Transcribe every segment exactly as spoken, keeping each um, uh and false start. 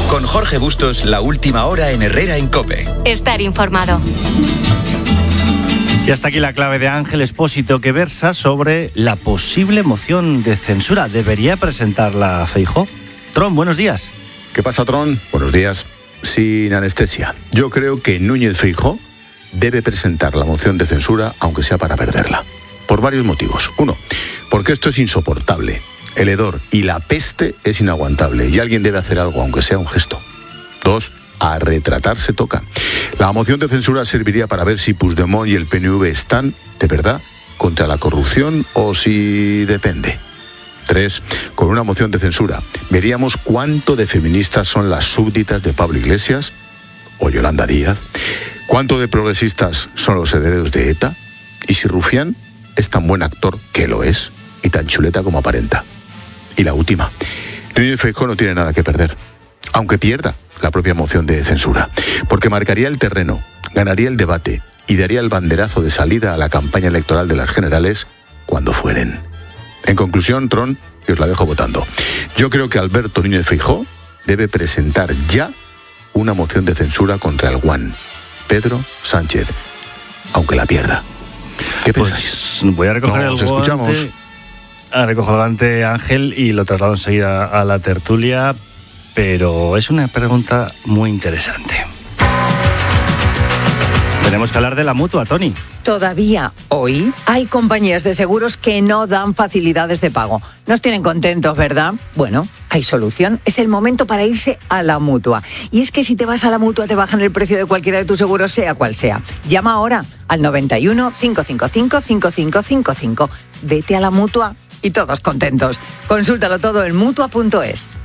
Con Jorge Bustos, la última hora en Herrera en COPE. Estar informado. Y hasta aquí la clave de Ángel Expósito, que versa sobre la posible moción de censura. ¿Debería presentarla Feijóo? Tron, buenos días. ¿Qué pasa, Tron? Buenos días. Sin anestesia. Yo creo que Núñez Feijóo debe presentar la moción de censura, aunque sea para perderla. Por varios motivos. Uno, porque esto es insoportable. El hedor y la peste es inaguantable y alguien debe hacer algo, aunque sea un gesto. Dos, a retratarse toca. La moción de censura serviría para ver si Puigdemont y el P N V están, de verdad, contra la corrupción o si depende. Tres, con una moción de censura veríamos cuánto de feministas son las súbditas de Pablo Iglesias o Yolanda Díaz, cuánto de progresistas son los herederos de ETA y si Rufián es tan buen actor, que lo es, y tan chuleta como aparenta. Y la última, Núñez Feijóo no tiene nada que perder, aunque pierda la propia moción de censura, porque marcaría el terreno, ganaría el debate y daría el banderazo de salida a la campaña electoral de las generales cuando fueren. En conclusión, Tron, y os la dejo votando, yo creo que Alberto Núñez Feijóo debe presentar ya una moción de censura contra el guan, Pedro Sánchez, aunque la pierda. ¿Qué pensáis? Pues voy a recoger Nos el guante. escuchamos. A recoger el guante, Ángel, y lo traslado enseguida a la tertulia, pero es una pregunta muy interesante. Tenemos que hablar de la mutua, Tony. Todavía hoy hay compañías de seguros que no dan facilidades de pago. Nos tienen contentos, ¿verdad? Bueno, hay solución. Es el momento para irse a la mutua. Y es que si te vas a la mutua te bajan el precio de cualquiera de tus seguros, sea cual sea. Llama ahora al noventa y uno, cinco cinco cinco, cinco cinco cinco cinco. Vete a la mutua y todos contentos. Consúltalo todo en mutua punto es.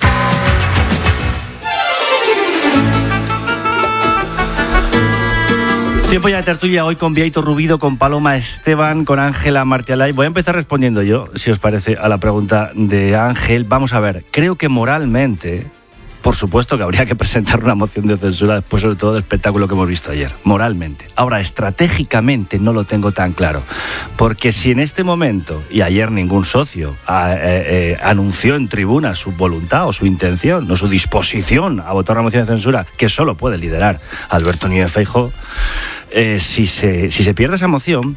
Tiempo ya de tertulia hoy con Bieito Rubido, con Paloma Esteban, con Ángela Martialay. Voy a empezar respondiendo yo, si os parece, a la pregunta de Ángel. Vamos a ver, creo que moralmente, por supuesto que habría que presentar una moción de censura después, sobre todo, del espectáculo que hemos visto ayer, moralmente. Ahora, estratégicamente no lo tengo tan claro, porque si en este momento, y ayer ningún socio a, eh, eh, anunció en tribuna su voluntad o su intención o su disposición a votar una moción de censura que solo puede liderar Alberto Núñez Feijóo, Eh, si, se, si se pierde esa moción,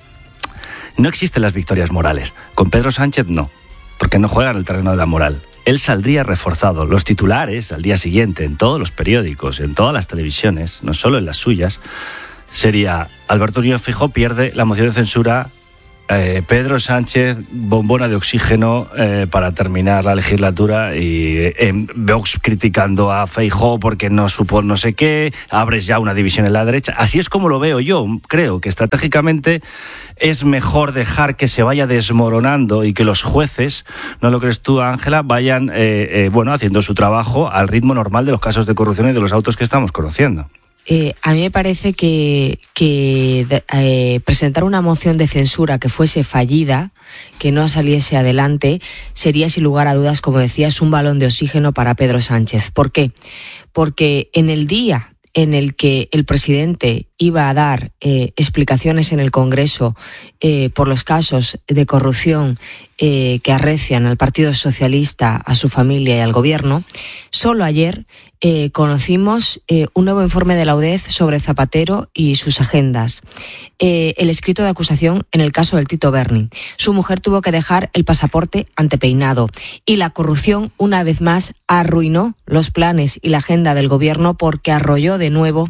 no existen las victorias morales. Con Pedro Sánchez no, porque no juega en el terreno de la moral. Él saldría reforzado. Los titulares al día siguiente, en todos los periódicos, en todas las televisiones, no solo en las suyas, sería: Alberto Núñez Feijóo pierde la moción de censura, eh, Pedro Sánchez bombona de oxígeno eh, para terminar la legislatura, y eh, Vox criticando a Feijóo porque no supo no sé qué, abres ya una división en la derecha. Así es como lo veo yo. Creo que estratégicamente es mejor dejar que se vaya desmoronando y que los jueces, ¿no lo crees tú, Ángela?, vayan eh, eh, bueno, haciendo su trabajo al ritmo normal de los casos de corrupción y de los autos que estamos conociendo. Eh, a mí me parece que, que eh, presentar una moción de censura que fuese fallida, que no saliese adelante, sería sin lugar a dudas, como decías, un balón de oxígeno para Pedro Sánchez. ¿Por qué? Porque en el día en el que el presidente iba a dar eh, explicaciones en el Congreso eh, por los casos de corrupción eh, que arrecian al Partido Socialista, a su familia y al Gobierno, solo ayer eh, conocimos eh, un nuevo informe de la U D E Z sobre Zapatero y sus agendas. Eh, el escrito de acusación en el caso del Tito Berni. Su mujer tuvo que dejar el pasaporte antepeinado. Y la corrupción, una vez más, arruinó los planes y la agenda del Gobierno porque arrolló de nuevo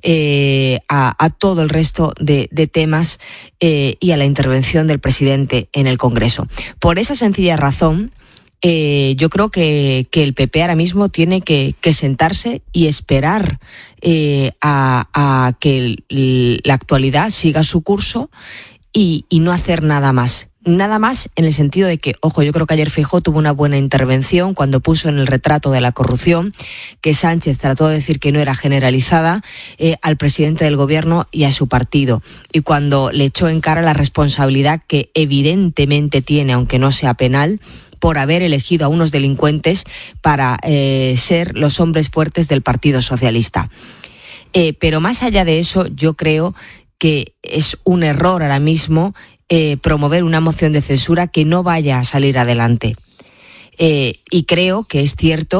eh, a, a todo el resto de, de temas eh, y a la intervención del presidente en el Congreso. Por esa sencilla razón, eh, yo creo que, que el P P ahora mismo tiene que, que sentarse y esperar eh, a, a que el, la actualidad siga su curso y, y no hacer nada más. Nada más en el sentido de que, ojo, yo creo que ayer Feijóo tuvo una buena intervención cuando puso en el retrato de la corrupción que Sánchez trató de decir que no era generalizada eh, al presidente del Gobierno y a su partido, y cuando le echó en cara la responsabilidad que evidentemente tiene, aunque no sea penal, por haber elegido a unos delincuentes para eh, ser los hombres fuertes del Partido Socialista. Eh, pero más allá de eso, yo creo que es un error ahora mismo Eh, promover una moción de censura que no vaya a salir adelante. Eh, y creo que es cierto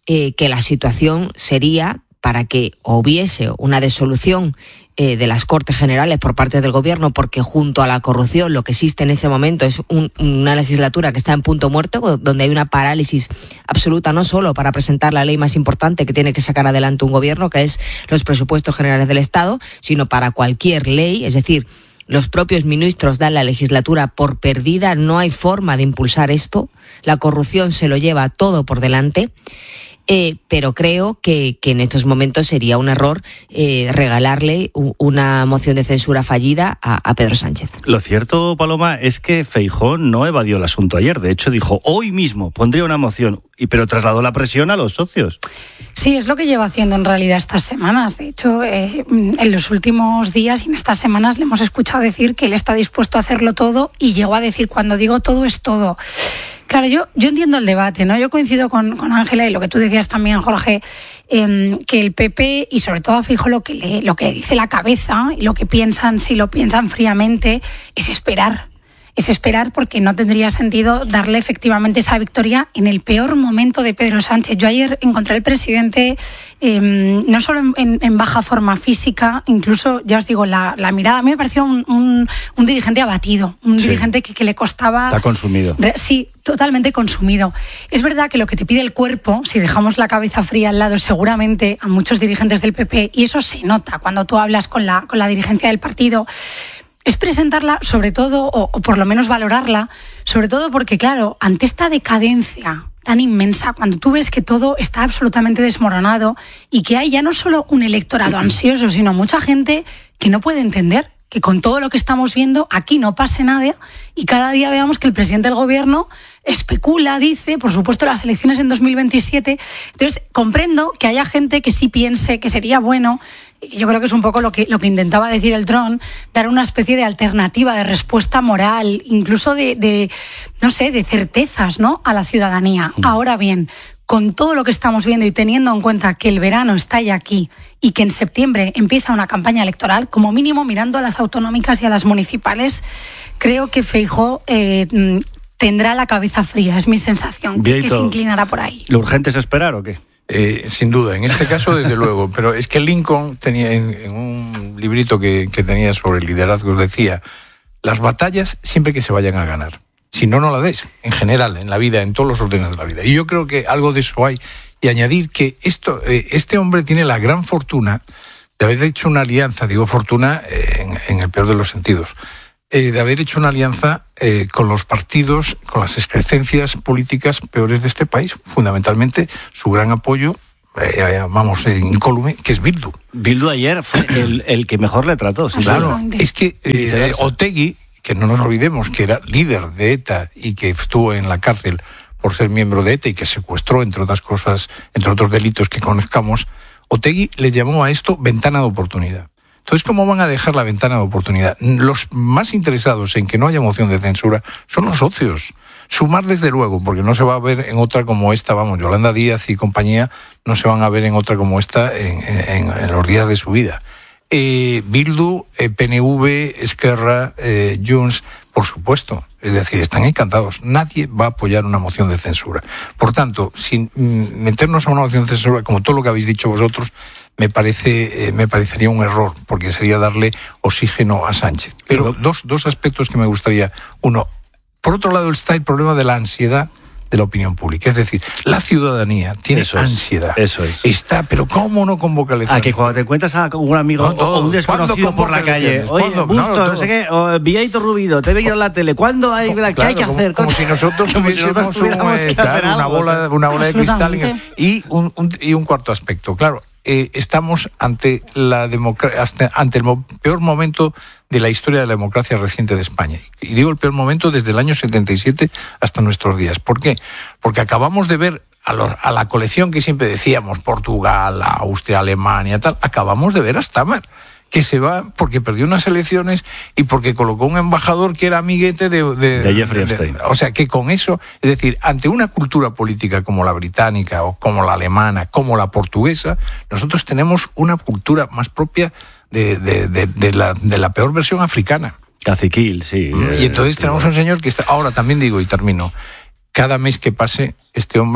eh, que la situación sería para que hubiese una disolución eh, de las Cortes Generales por parte del Gobierno, porque junto a la corrupción lo que existe en este momento es un, una legislatura que está en punto muerto, donde hay una parálisis absoluta, no solo para presentar la ley más importante que tiene que sacar adelante un gobierno, que es los presupuestos generales del Estado, sino para cualquier ley, es decir, los propios ministros dan la legislatura por perdida, no hay forma de impulsar esto, la corrupción se lo lleva todo por delante. Eh, pero creo que, que en estos momentos sería un error eh, regalarle u, una moción de censura fallida a, a Pedro Sánchez. Lo cierto, Paloma, es que Feijóo no evadió el asunto ayer. De hecho, dijo, hoy mismo pondría una moción, y pero trasladó la presión a los socios. Sí, es lo que lleva haciendo en realidad estas semanas. De hecho, eh, en los últimos días y en estas semanas le hemos escuchado decir que él está dispuesto a hacerlo todo, y llegó a decir, cuando digo todo, es todo. Claro, yo, yo entiendo el debate, ¿no? Yo coincido con, con Ángela y lo que tú decías también, Jorge, eh, que el P P y sobre todo a Feijóo lo que le, lo que le dice la cabeza y lo que piensan, si lo piensan fríamente, es esperar. Es esperar, porque no tendría sentido darle efectivamente esa victoria en el peor momento de Pedro Sánchez. Yo ayer encontré al presidente eh, no solo en, en, en baja forma física, incluso, ya os digo, la, la mirada, a mí me pareció un, un, un dirigente abatido, un sí. dirigente que, que le costaba... Está consumido. Sí, totalmente consumido. Es verdad que lo que te pide el cuerpo, si dejamos la cabeza fría al lado, seguramente a muchos dirigentes del P P, y eso se nota cuando tú hablas con la, con la dirigencia del partido, es presentarla, sobre todo, o, o por lo menos valorarla, sobre todo porque, claro, ante esta decadencia tan inmensa, cuando tú ves que todo está absolutamente desmoronado y que hay ya no solo un electorado ansioso, sino mucha gente que no puede entender que con todo lo que estamos viendo aquí no pase nada, y cada día veamos que el presidente del gobierno especula, dice, por supuesto, las elecciones en dos mil veintisiete. Entonces, comprendo que haya gente que sí piense que sería bueno, y yo creo que es un poco lo que, lo que intentaba decir el dron, dar una especie de alternativa, de respuesta moral, incluso de, de no sé, de certezas, ¿no?, a la ciudadanía. Mm. Ahora bien, con todo lo que estamos viendo y teniendo en cuenta que el verano está ya aquí y que en septiembre empieza una campaña electoral, como mínimo mirando a las autonómicas y a las municipales, creo que Feijóo eh, tendrá la cabeza fría, es mi sensación, que, que se inclinará por ahí. ¿Lo urgente es esperar o qué? Eh, sin duda, en este caso desde luego, pero es que Lincoln tenía en, en un librito que, que tenía sobre liderazgo, decía, las batallas siempre que se vayan a ganar. Si no, no la des, en general, en la vida, en todos los órdenes de la vida. Y yo creo que algo de eso hay. Y añadir que esto, eh, este hombre tiene la gran fortuna de haber hecho una alianza, digo fortuna eh, en, en el peor de los sentidos, eh, de haber hecho una alianza eh, con los partidos, con las excrescencias políticas peores de este país. Fundamentalmente, su gran apoyo, eh, vamos, eh, incólume, que es Bildu. Bildu ayer fue el, el que mejor le trató. ¿Sí? Claro, es que eh, Otegi, que no nos olvidemos que era líder de ETA y que estuvo en la cárcel por ser miembro de ETA y que secuestró, entre otras cosas, entre otros delitos que conozcamos, Otegi le llamó a esto ventana de oportunidad. Entonces, ¿cómo van a dejar la ventana de oportunidad? Los más interesados en que no haya moción de censura son los socios. Sumar, desde luego, porque no se va a ver en otra como esta, vamos, Yolanda Díaz y compañía no se van a ver en otra como esta en, en, en los días de su vida. Eh, Bildu, eh, P N V, Esquerra, eh, Junts, por supuesto, es decir, están encantados. Nadie va a apoyar una moción de censura. Por tanto, sin mm, meternos a una moción de censura, como todo lo que habéis dicho vosotros, me parece, eh, me parecería un error, porque sería darle oxígeno a Sánchez. Pero dos, dos aspectos que me gustaría. Uno, por otro lado está el problema de la ansiedad de la opinión pública. Es decir, la ciudadanía tiene eso es, ansiedad. Eso es. Está, pero ¿cómo no convoca elecciones? A que cuando te encuentras a un amigo no, o un desconocido por la calle, oye, Busto, no, no sé qué, o Villaito Rubido, te he visto en la tele, ¿cuándo hay, claro, ¿qué hay que como, hacer? Como si nosotros tuviésemos un, eh, claro, una bola, una bola de cristal. Y un, un, y un cuarto aspecto, claro, eh, estamos ante, la democracia, ante el mo- peor momento de la historia de la democracia reciente de España. Y digo el peor momento desde el año setenta y siete hasta nuestros días. ¿Por qué? Porque acabamos de ver a, lo, a la colección que siempre decíamos, Portugal, Austria, Alemania, tal, acabamos de ver a Stammer, que se va porque perdió unas elecciones y porque colocó un embajador que era amiguete de... De, de Jeffrey Epstein. O sea, que con eso, es decir, ante una cultura política como la británica o como la alemana, como la portuguesa, nosotros tenemos una cultura más propia de, de, de, de, la, de la peor versión africana. Caciquil, sí. Mm, y entonces eh, tenemos un señor que está... Ahora también digo, y termino, cada mes que pase, este hombre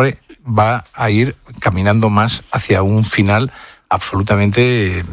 va a ir caminando más hacia un final absolutamente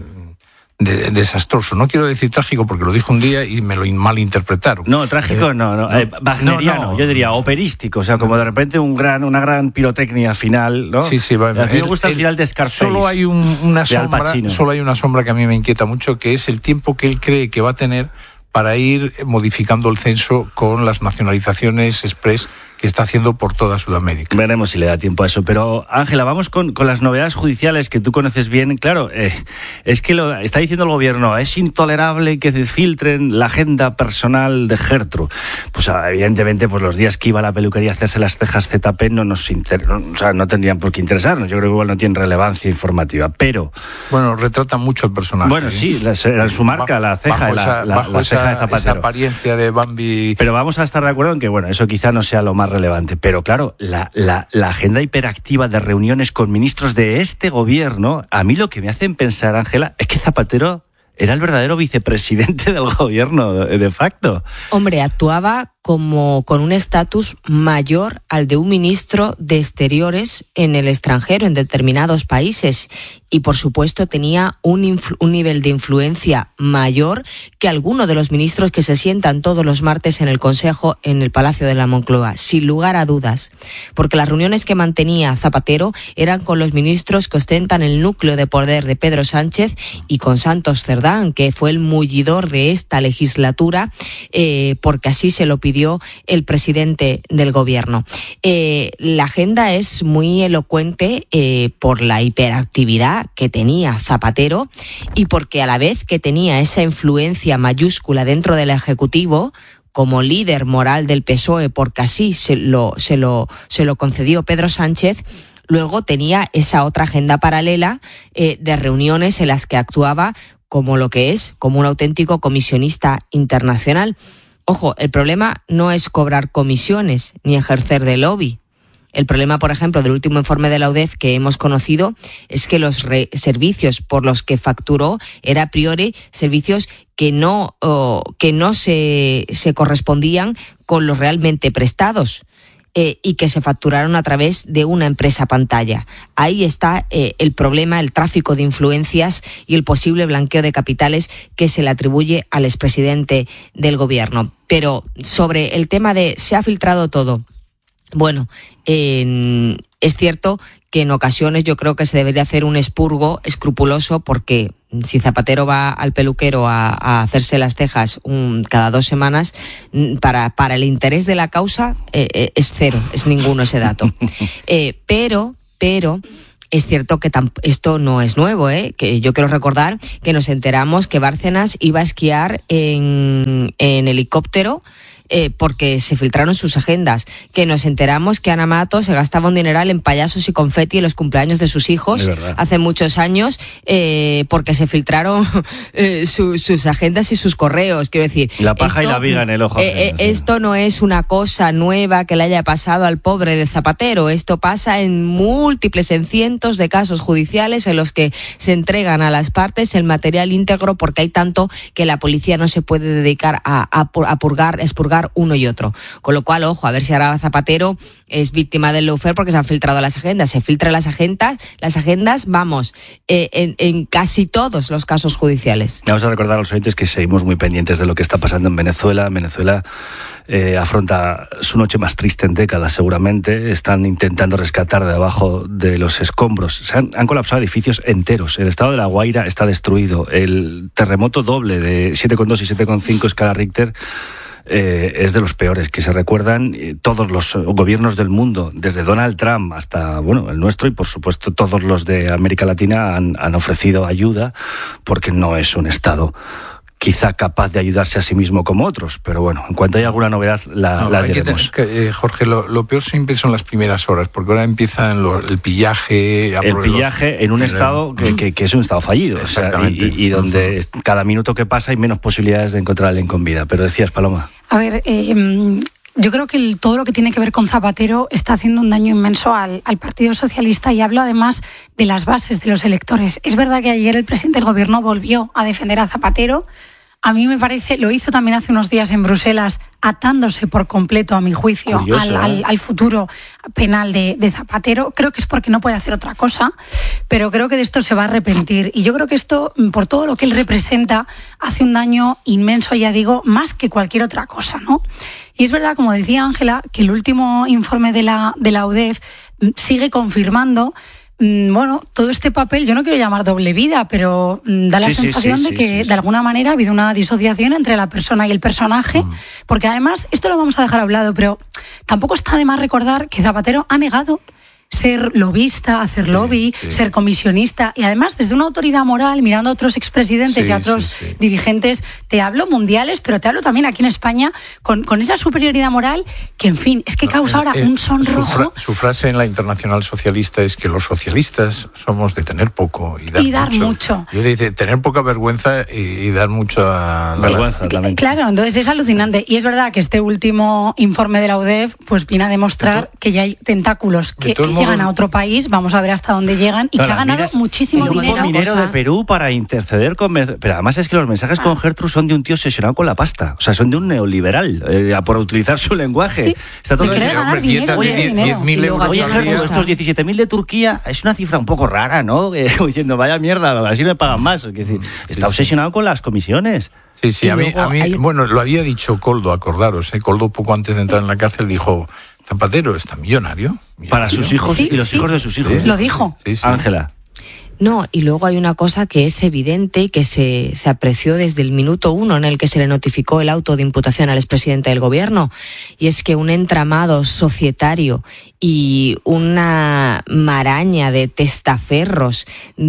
de, desastroso. No quiero decir trágico porque lo dijo un día y me lo malinterpretaron. No, trágico eh, no, no. Eh, wagneriano, no, no. Yo diría operístico, o sea, como de repente un gran, una gran pirotecnia final, ¿no? Sí, sí. Va, a mí me gusta el, el final de Scarface. Solo hay un, una sombra, solo hay una sombra que a mí me inquieta mucho, que es el tiempo que él cree que va a tener para ir modificando el censo con las nacionalizaciones express que está haciendo por toda Sudamérica. Veremos si le da tiempo a eso. Pero, Ángela, vamos con, con las novedades judiciales que tú conoces bien. Claro, eh, es que lo está diciendo el gobierno, es intolerable que filtren la agenda personal de Gertrude. Pues evidentemente, pues los días que iba a la peluquería a hacerse las cejas Z P no nos inter... no, o sea, no tendrían por qué interesarnos. Yo creo que igual no tienen relevancia informativa, pero... Bueno, retrata mucho el personaje. Bueno, sí, la, la, su marca, la ceja, esa, la, la, la ceja esa, de Zapatero. Esa apariencia de Bambi... Pero vamos a estar de acuerdo en que, bueno, eso quizá no sea lo más relevante, pero claro, la, la, la agenda hiperactiva de reuniones con ministros de este gobierno, a mí lo que me hacen pensar, Ángela, es que Zapatero era el verdadero vicepresidente del gobierno de facto. Hombre, actuaba como con un estatus mayor al de un ministro de Exteriores en el extranjero, en determinados países. Y, por supuesto, tenía un, influ- un nivel de influencia mayor que alguno de los ministros que se sientan todos los martes en el Consejo en el Palacio de la Moncloa, sin lugar a dudas. Porque las reuniones que mantenía Zapatero eran con los ministros que ostentan el núcleo de poder de Pedro Sánchez y con Santos Cerdán, que fue el mullidor de esta legislatura, eh, porque así se lo pidió el presidente del gobierno. Eh, la agenda es muy elocuente eh, por la hiperactividad que tenía Zapatero y porque a la vez que tenía esa influencia mayúscula dentro del Ejecutivo como líder moral del P S O E, porque así se lo, se lo, se lo concedió Pedro Sánchez, luego tenía esa otra agenda paralela eh, de reuniones en las que actuaba como lo que es, como un auténtico comisionista internacional. Ojo, el problema no es cobrar comisiones ni ejercer de lobby. El problema, por ejemplo, del último informe de la U D E F que hemos conocido es que los re- servicios por los que facturó era a priori servicios que no, oh, que no se, se correspondían con los realmente prestados. Eh, y que se facturaron a través de una empresa pantalla. Ahí está eh, el problema, el tráfico de influencias y el posible blanqueo de capitales que se le atribuye al expresidente del gobierno. Pero sobre el tema de ¿se ha filtrado todo? Bueno, eh, es cierto que en ocasiones yo creo que se debería hacer un expurgo escrupuloso, porque si Zapatero va al peluquero a, a hacerse las cejas un, cada dos semanas, para, para el interés de la causa eh, eh, es cero, es ninguno ese dato. Eh, pero, pero... Es cierto que tamp- esto no es nuevo, ¿eh? Que yo quiero recordar que nos enteramos que Bárcenas iba a esquiar en, en helicóptero eh, porque se filtraron sus agendas, que nos enteramos que Ana Mato se gastaba un dineral en payasos y confeti en los cumpleaños de sus hijos hace muchos años eh, porque se filtraron eh, su, sus agendas y sus correos. Quiero decir, la paja esto, y la viga en el ojo. Eh, eh, esto no es una cosa nueva que le haya pasado al pobre de Zapatero. Esto pasa en múltiples, en cientos de casos judiciales en los que se entregan a las partes el material íntegro, porque hay tanto que la policía no se puede dedicar a, a, a purgar, expurgar uno y otro. Con lo cual, ojo, a ver si ahora Zapatero es víctima del lawfare porque se han filtrado las agendas. Se filtran las agendas, las agendas, vamos, eh, en, en casi todos los casos judiciales. Vamos a recordar a los oyentes que seguimos muy pendientes de lo que está pasando en Venezuela. Venezuela eh, afronta su noche más triste en décadas, seguramente. Están intentando rescatar de abajo de los escombros. Se han, han colapsado edificios enteros. El estado de La Guaira está destruido. El terremoto doble de siete coma dos y siete coma cinco escala Richter Eh, es de los peores que se recuerdan eh, todos los gobiernos del mundo, desde Donald Trump hasta, bueno, el nuestro, y por supuesto todos los de América Latina han, han ofrecido ayuda, porque no es un estado quizá capaz de ayudarse a sí mismo como otros, pero bueno, en cuanto haya alguna novedad la, no, la diremos. Que, que, eh, Jorge, lo, lo peor siempre son las primeras horas, porque ahora empiezan lo, el pillaje... El pillaje los, en un estado que, que, que es un estado fallido, o sea, y, y, y donde uh-huh. cada minuto que pasa hay menos posibilidades de encontrar a alguien con vida. Pero decías, Paloma. A ver, eh, yo creo que el, todo lo que tiene que ver con Zapatero está haciendo un daño inmenso al, al Partido Socialista, y hablo además de las bases de los electores. Es verdad que ayer el presidente del gobierno volvió a defender a Zapatero, A mí me parece, lo hizo también hace unos días en Bruselas, atándose por completo, a mi juicio, Curioso, al, ¿eh? al, al futuro penal de, de Zapatero. Creo que es porque no puede hacer otra cosa, pero creo que de esto se va a arrepentir. Y yo creo que esto, por todo lo que él representa, hace un daño inmenso, ya digo, más que cualquier otra cosa, ¿no? Y es verdad, como decía Ángela, que el último informe de la, de la U D E F sigue confirmando, bueno, todo este papel, yo no quiero llamar doble vida, pero da la sí, sensación sí, sí, de que sí, sí. de alguna manera ha habido una disociación entre la persona y el personaje, mm. porque además, esto lo vamos a dejar hablado, pero tampoco está de más recordar que Zapatero ha negado ser lobista, hacer sí, lobby, sí. ser comisionista, y además desde una autoridad moral, mirando a otros expresidentes sí, y a otros sí, sí. dirigentes, te hablo mundiales, pero te hablo también aquí en España, con, con esa superioridad moral que, en fin, es que no, causa ahora eh, un sonrojo. Su, fra- su frase en la Internacional Socialista es que los socialistas somos de tener poco y dar, y dar mucho. mucho. Yo dice tener poca vergüenza y, y dar mucho a la vergüenza. La... Claro, entonces es alucinante. Y es verdad que este último informe de la U D E F pues viene a demostrar de que ya hay tentáculos que, que llegan a otro país, vamos a ver hasta dónde llegan, y no, que ha ganado muchísimo el dinero. El minero de Perú para interceder con... Pero además es que los mensajes ah. con Gertrude son de un tío obsesionado con la pasta, o sea, son de un neoliberal, eh, por utilizar su lenguaje. Sí. Está todo de ganar dinero, Oye, diez mil euros. Oye, Gertrude, estos diecisiete mil de Turquía es una cifra un poco rara, ¿no? Eh, diciendo, vaya mierda, así me pagan más. Es decir, sí, está sí. obsesionado con las comisiones. Sí, sí, a mí, a mí hay... bueno, lo había dicho Koldo, acordaros, ¿eh? Koldo poco antes de entrar en la cárcel dijo... Zapatero está millonario, millonario. Para sus hijos sí, y los sí. hijos de sus hijos. Sí. Lo dijo. Ángela. Sí, sí. No, y luego hay una cosa que es evidente y que se, se apreció desde el minuto uno en el que se le notificó el auto de imputación al expresidente del gobierno, y es que un entramado societario y una maraña de testaferros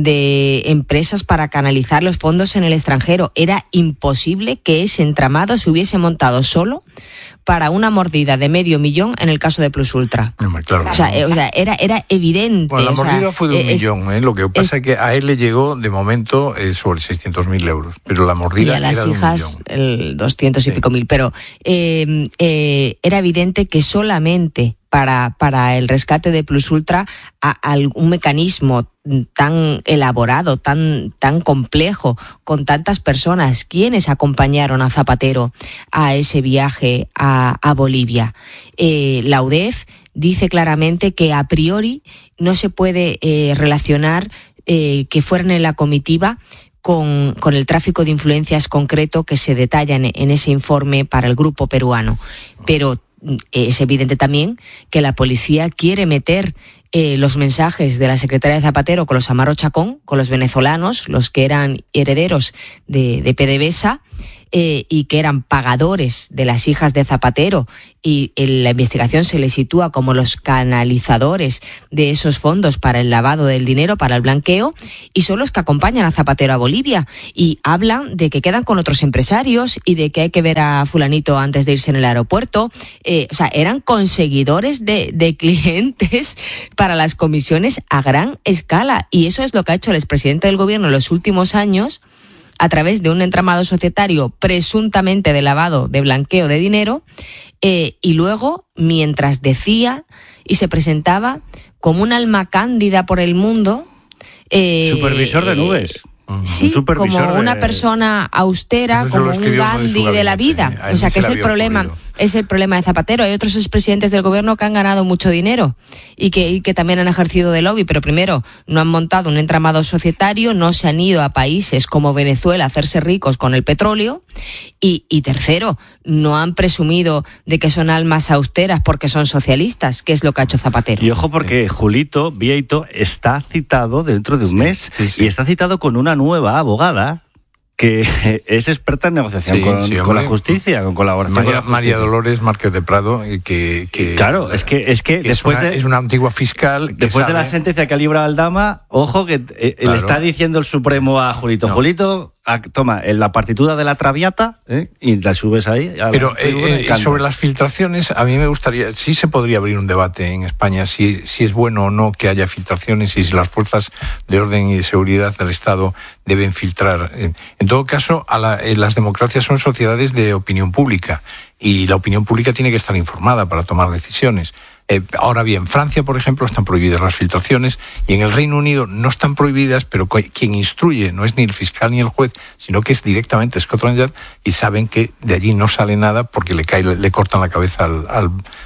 de empresas para canalizar los fondos en el extranjero, era imposible que ese entramado se hubiese montado solo para una mordida de medio millón en el caso de Plus Ultra. No, claro. O sea, eh, o sea era, era evidente. Bueno, la mordida o sea, fue de un eh, millón, ¿eh? Lo que pasa es que a él le llegó, de momento, eh, sobre seiscientos mil euros, pero la mordida y a las era hijas, de un millón. El doscientos y sí. pico mil, pero eh, eh, era evidente que solamente para, para el rescate de Plus Ultra a, a un mecanismo tan elaborado, tan, tan complejo, con tantas personas, quienes acompañaron a Zapatero a ese viaje a, a Bolivia. Eh, la U D E F dice claramente que a priori no se puede eh, relacionar eh, que fueran en la comitiva Con, con el tráfico de influencias concreto que se detalla en, en ese informe para el grupo peruano. Pero es evidente también que la policía quiere meter eh, los mensajes de la secretaria de Zapatero con los Amaro Chacón, con los venezolanos, los que eran herederos de, de PDVSA, eh, y que eran pagadores de las hijas de Zapatero, y en la investigación se les sitúa como los canalizadores de esos fondos para el lavado del dinero, para el blanqueo, y son los que acompañan a Zapatero a Bolivia, y hablan de que quedan con otros empresarios y de que hay que ver a fulanito antes de irse en el aeropuerto. Eh, o sea, eran conseguidores de, de clientes para las comisiones a gran escala, y eso es lo que ha hecho el expresidente del gobierno en los últimos años, a través de un entramado societario presuntamente de lavado, de blanqueo de dinero, eh, y luego, mientras decía y se presentaba como un alma cándida por el mundo... Eh, Supervisor de nubes. Sí, un como una de... persona austera, Eso como un Gandhi de, de la vida. O sea, que es el problema, ocurrido. es el problema de Zapatero. Hay otros expresidentes del gobierno que han ganado mucho dinero y que, y que también han ejercido de lobby, pero primero, no han montado un entramado societario, no se han ido a países como Venezuela a hacerse ricos con el petróleo, y, y tercero, no han presumido de que son almas austeras porque son socialistas, que es lo que ha hecho Zapatero. Y ojo, porque Julito Vieito está citado dentro de un mes, sí, sí. y está citado con una nueva abogada que es experta en negociación sí, con, sí, con la justicia, con colaboración María, con la María Dolores Márquez de Prado, que, que claro, es que es que, que después es una, de es una antigua fiscal que después sabe, de la sentencia que ha librado Aldama, ojo que eh, claro. le está diciendo el Supremo a Julito, no. Julito, a, toma la partitura de la Traviata, ¿eh? y la subes ahí. Pero eh, eh, sobre las filtraciones, a mí me gustaría, sí se podría abrir un debate en España si, si es bueno o no que haya filtraciones y si las fuerzas de orden y de seguridad del Estado deben filtrar. En todo caso, a la, las democracias son sociedades de opinión pública y la opinión pública tiene que estar informada para tomar decisiones. Eh, ahora bien, Francia, por ejemplo, están prohibidas las filtraciones y en el Reino Unido no están prohibidas, pero quien instruye no es ni el fiscal ni el juez, sino que es directamente Scotland Yard y saben que de allí no sale nada porque le cae, le cortan la cabeza al, al,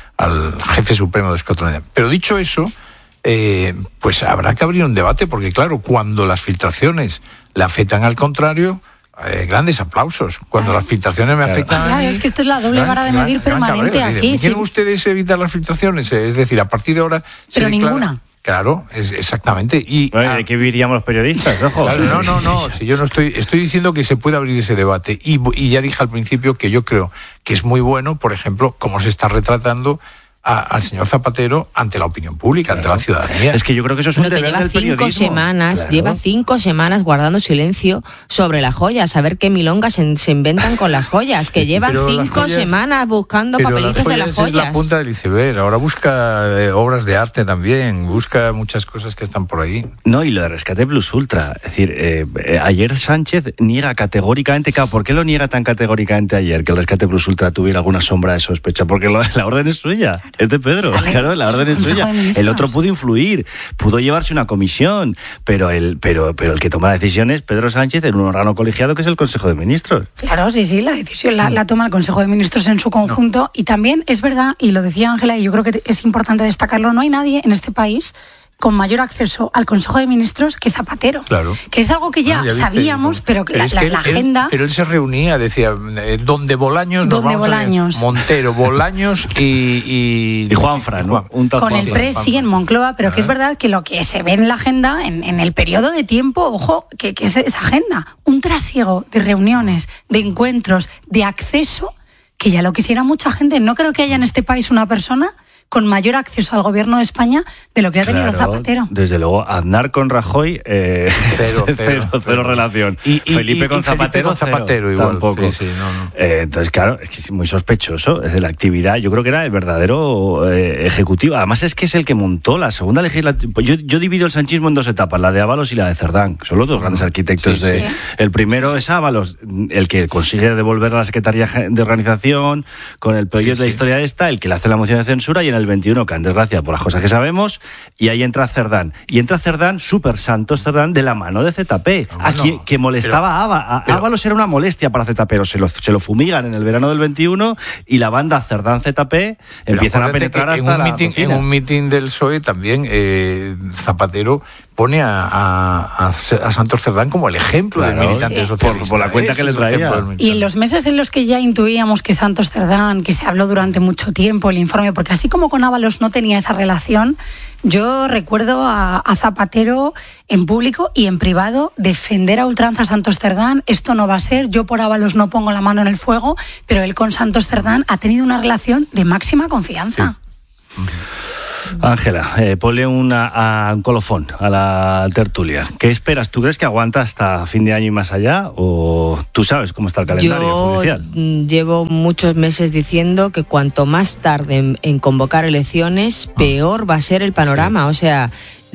al jefe supremo de Scotland Yard. Pero dicho eso, eh, pues habrá que abrir un debate porque, claro, cuando las filtraciones le afectan al contrario, Eh, grandes aplausos. Cuando claro. las filtraciones me afectan claro, a mí... es que esto es la doble gran, vara de medir gran, permanente gran aquí. ¿Quieren sí. ustedes evitar las filtraciones? Es decir, a partir de ahora... Pero declara, ninguna. Claro, es, exactamente. Y bueno, ¿de qué viviríamos los periodistas? Ojo. Claro, no, no, no. Si yo no estoy, estoy diciendo que se puede abrir ese debate. Y, y ya dije al principio que yo creo que es muy bueno, por ejemplo, cómo se está retratando A, al señor Zapatero ante la opinión pública, claro. ante la ciudadanía. Es que yo creo que eso es un Pero que deber lleva del cinco periodismo. semanas, claro. lleva cinco semanas guardando silencio sobre las joyas, a ver qué milongas se, se inventan con las joyas, que llevan pero cinco joyas, semanas buscando papelitos de las joyas. Es la punta del iceberg. Ahora busca eh, obras de arte también, busca muchas cosas que están por ahí. No, y lo de Rescate Plus Ultra. Es decir, eh, eh, ayer Sánchez niega categóricamente, claro, ¿por qué lo niega tan categóricamente ayer que el Rescate Plus Ultra tuviera alguna sombra de sospecha? Porque lo, la orden es suya, es de Pedro. Claro, la orden es suya. El otro pudo influir, pudo llevarse una comisión, pero el, pero, pero el que toma decisiones es Pedro Sánchez en un órgano colegiado que es el Consejo de Ministros. Claro, sí, sí, la decisión la, la toma el Consejo de Ministros en su conjunto. No. Y también es verdad, y lo decía Ángela, y yo creo que es importante destacarlo, no hay nadie en este país con mayor acceso al Consejo de Ministros que Zapatero. Claro. Que es algo que ya, bueno, ya sabíamos, viste, pero que pero la, la, que él, la agenda... Él, pero él se reunía, decía, eh, donde Bolaños... Donde Bolaños. Montero, Bolaños y... Y, y Juanfra, ¿no? Un con Juan el P R E sí, sigue en Moncloa, pero que es verdad que lo que se ve en la agenda, en, en el periodo de tiempo, ojo, que, que es esa agenda, un trasiego de reuniones, de encuentros, de acceso, que ya lo quisiera mucha gente. No creo que haya en este país una persona con mayor acceso al gobierno de España de lo que ha tenido claro, Zapatero. Desde luego, Aznar con Rajoy, eh, cero, cero, cero, cero, cero relación. Y, y, Felipe, y, con y Zapatero, Felipe con Zapatero cero, igual. Tampoco. Sí, sí, no, no. Eh, entonces, claro, es que es muy sospechoso. Es de la actividad, yo creo que era el verdadero eh, ejecutivo. Además, es que es el que montó la segunda legislatura. Yo, yo divido el sanchismo en dos etapas, la de Ábalos y la de Cerdán. Son los dos grandes arquitectos. Sí, de. Sí. El primero es Ábalos, el que consigue devolver a la Secretaría de Organización con el proyecto sí, sí. de la historia esta, el que le hace la moción de censura, y en el veintiuno, que antes gracias por las cosas que sabemos, y ahí entra Cerdán. Y entra Cerdán, Super Santos Cerdán, de la mano de Z P, no, aquí, no, que molestaba pero, a Ábalos. A, Ábalos era una molestia para Z P, pero se lo, se lo fumigan en el verano del veintiuno, y la banda Cerdán Z P empiezan a penetrar hasta en la meeting, cocina. En un mitin del P S O E también eh, Zapatero pone a, a, a Santos Cerdán como el ejemplo claro, del militante sí. socialista. Por, por la cuenta es que le traía. Y en los meses en los que ya intuíamos que Santos Cerdán, que se habló durante mucho tiempo el informe, porque así como con Ábalos no tenía esa relación, yo recuerdo a, a Zapatero en público y en privado defender a ultranza a Santos Cerdán. Esto no va a ser, yo por Ábalos no pongo la mano en el fuego, pero él con Santos Cerdán ha tenido una relación de máxima confianza. Sí. Ángela, eh, ponle una, a, un colofón a la tertulia. ¿Qué esperas? ¿Tú crees que aguanta hasta fin de año y más allá? ¿O tú sabes cómo está el calendario Yo judicial? Llevo muchos meses diciendo que cuanto más tarde en, en convocar elecciones, peor va a ser el panorama. Sí. O sea,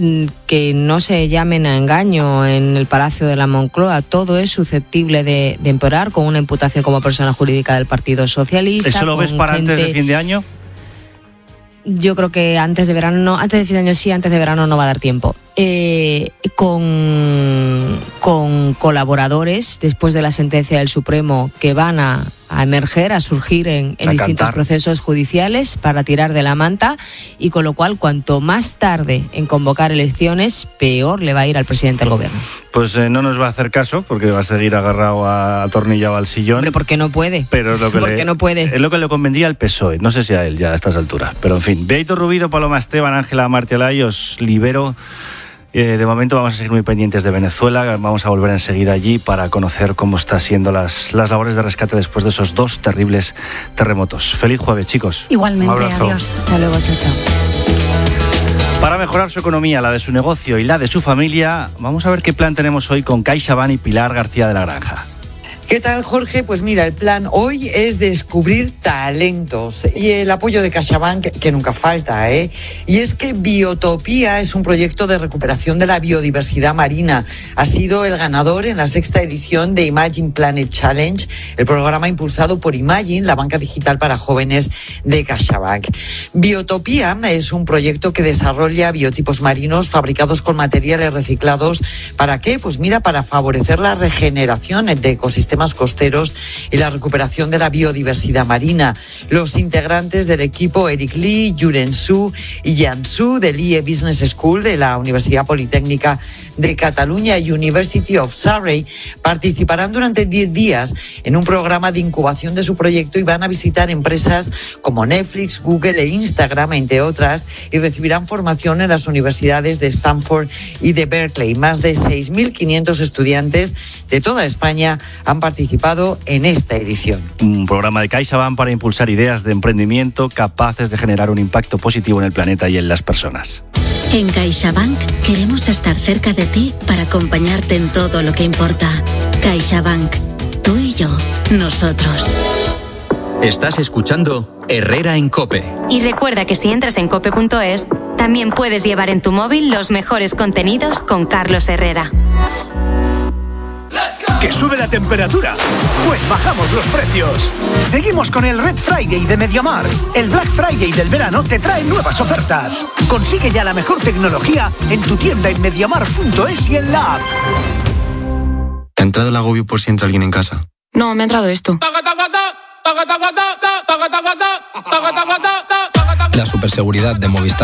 que no se llamen a engaño en el Palacio de la Moncloa, todo es susceptible de, de empeorar con una imputación como persona jurídica del Partido Socialista. ¿Eso lo ves para gente... antes de fin de año? Yo creo que antes de verano no, antes de fin de año sí, antes de verano no va a dar tiempo. Eh, con, con colaboradores, después de la sentencia del Supremo, que van a, a emerger, a surgir en, en a distintos cantar. procesos judiciales para tirar de la manta, y con lo cual, cuanto más tarde en convocar elecciones, peor le va a ir al presidente del gobierno. Pues eh, no nos va a hacer caso, porque va a seguir agarrado, a, atornillado al sillón. Hombre, porque no puede. Pero es lo que porque le, no puede. Es lo que le convendría al P S O E, no sé si a él ya a estas alturas. Pero en fin, Beito Rubido, Paloma Esteban, Ángela Martialay, os libero. Eh, de momento vamos a seguir muy pendientes de Venezuela, vamos a volver enseguida allí para conocer cómo están siendo las, las labores de rescate después de esos dos terribles terremotos. Feliz jueves, chicos. Igualmente, adiós. Hasta luego, chao, chao. Para mejorar su economía, la de su negocio y la de su familia, vamos a ver qué plan tenemos hoy con CaixaBank y Pilar García de la Granja. ¿Qué tal, Jorge? Pues mira, el plan hoy es descubrir talentos y el apoyo de CaixaBank, que nunca falta, ¿eh? Y es que Biotopía es un proyecto de recuperación de la biodiversidad marina. Ha sido el ganador en la sexta edición de Imagine Planet Challenge, el programa impulsado por Imagine, la banca digital para jóvenes de CaixaBank. Biotopía es un proyecto que desarrolla biotipos marinos fabricados con materiales reciclados. ¿Para qué? Pues mira, para favorecer la regeneración de ecosistemas costeros y la recuperación de la biodiversidad marina. Los integrantes del equipo, Eric Lee, Yuren Su y Jan Su, del I E Business School de la Universidad Politécnica de Cataluña y University of Surrey, participarán durante diez días en un programa de incubación de su proyecto y van a visitar empresas como Netflix, Google e Instagram, entre otras, y recibirán formación en las universidades de Stanford y de Berkeley. Más de seis mil quinientos estudiantes de toda España han participado en esta edición. Un programa de CaixaBank para impulsar ideas de emprendimiento capaces de generar un impacto positivo en el planeta y en las personas. En CaixaBank queremos estar cerca de ti para acompañarte en todo lo que importa. CaixaBank, tú y yo, nosotros. Estás escuchando Herrera en COPE. Y recuerda que si entras en cope punto es, también puedes llevar en tu móvil los mejores contenidos con Carlos Herrera. ¿Que sube la temperatura? Pues bajamos los precios. Seguimos con el Red Friday de MediaMarkt. El Black Friday del verano te trae nuevas ofertas. Consigue ya la mejor tecnología en tu tienda en mediamarkt punto es y en la app. ¿Te ha entrado el agobio por si entra alguien en casa? No, me ha entrado esto. La superseguridad de Movistar